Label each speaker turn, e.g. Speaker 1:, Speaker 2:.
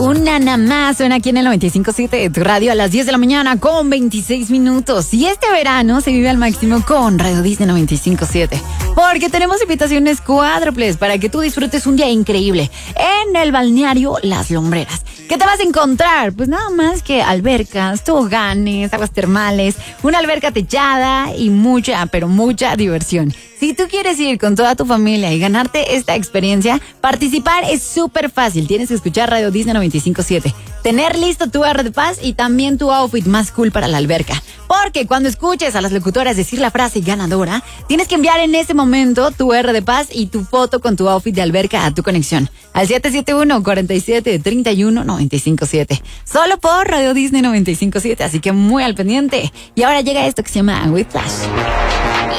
Speaker 1: Una nada más suena aquí en el 95.7 de tu radio a las 10 de la mañana con 26 minutos. Y este verano se vive al máximo con Radio Disney 95.7. Porque tenemos invitaciones cuádruples para que tú disfrutes un día increíble en el balneario Las Lumbreras. ¿Qué te vas a encontrar? Pues nada más que albercas, toboganes, aguas termales, una alberca techada y mucha, pero mucha diversión. Si tú quieres ir con toda tu familia y ganarte esta experiencia, participar es súper fácil. Tienes que escuchar Radio Disney 95.7. Tener listo tu R de paz y también tu outfit más cool para la alberca. Porque cuando escuches a las locutoras decir la frase ganadora, tienes que enviar en ese momento tu R de paz y tu foto con tu outfit de alberca a tu conexión. Al 771-47-31-957. Solo por Radio Disney 95.7, así que muy al pendiente. Y ahora llega esto que se llama Whiplash.